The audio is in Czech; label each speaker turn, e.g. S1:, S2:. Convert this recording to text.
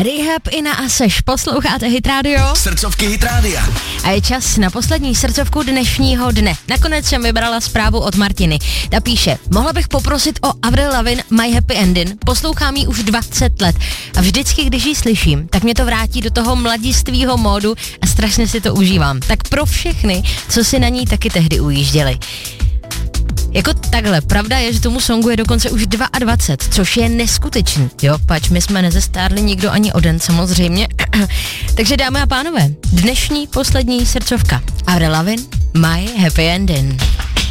S1: Rehab i na Aseš. Posloucháte Hit Radio?
S2: Srdcovky Hit Rádia.
S1: A je čas na poslední srdcovku dnešního dne. Nakonec jsem vybrala zprávu od Martiny. Ta píše, mohla bych poprosit o Avril Lavigne My Happy Ending. Poslouchám ji už 20 let a vždycky, když ji slyším, tak mě to vrátí do toho mladistvýho módu a strašně si to užívám. Tak pro všechny, co si na ní taky tehdy ujížděli. Jako takhle, pravda je, že tomu songu je dokonce už 22, což je neskutečný. Jo, pač my jsme nezestárli nikdo ani o den samozřejmě. Takže dámy a pánové, dnešní poslední srdcovka. Avril Lavigne, My Happy Ending.